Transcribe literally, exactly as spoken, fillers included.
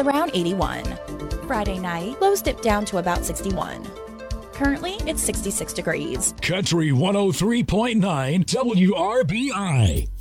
around eighty-one. Friday night, lows dip down to about sixty-one. Currently, it's sixty-six degrees. Country one oh three point nine W R B I.